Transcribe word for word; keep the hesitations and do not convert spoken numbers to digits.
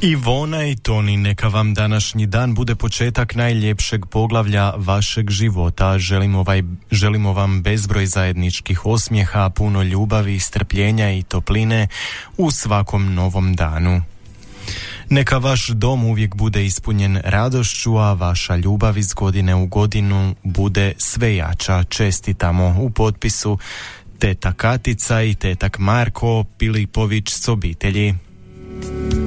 Ivona i Toni, neka vam današnji dan bude početak najljepšeg poglavlja vašeg života. Želimo, ovaj, želimo vam bezbroj zajedničkih osmijeha, puno ljubavi, strpljenja i topline u svakom novom danu. Neka vaš dom uvijek bude ispunjen radošću, a vaša ljubav iz godine u godinu bude sve jača. Čestitamo. U potpisu teta Katica i tetak Marko Pilipović s obitelji.